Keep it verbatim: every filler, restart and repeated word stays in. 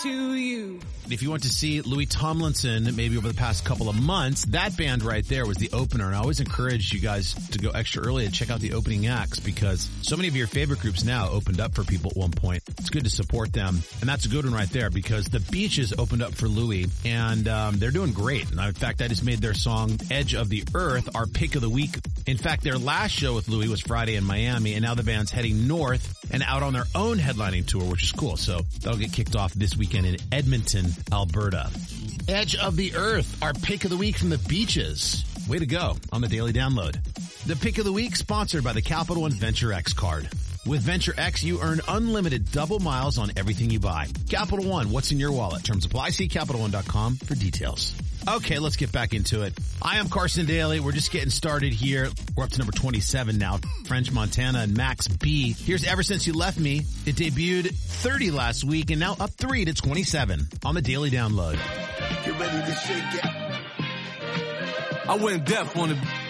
to you. If you went to see Louis Tomlinson maybe over the past couple of months, that band right there was the opener. And I always encourage you guys to go extra early and check out the opening acts because so many of your favorite groups now opened up for people at one point. It's good to support them. And that's a good one right there because the Beaches opened up for Louis and um, they're doing great. And in fact, I just made their song Edge of the Earth our pick of the week. In fact, their last show with Louis was Friday in Miami, and now the band's heading north and out on their own headlining tour, which is cool. So that'll get kicked off this weekend in Edmonton, Alberta. Edge of the Earth, our pick of the week from the Beaches. Way to go on the Daily Download. The pick of the week sponsored by the Capital One Venture X card. With Venture X, you earn unlimited double miles on everything you buy. Capital One, what's in your wallet? Terms apply. See Capital One dot com for details. Okay, let's get back into it. I am Carson Daly. We're just getting started here. We're up to number twenty-seven now. French Montana and Max B. Here's Ever Since You Left Me. It debuted thirty last week and now up three to twenty-seven on the Daily Download. Get ready to shake it. I went deaf on the...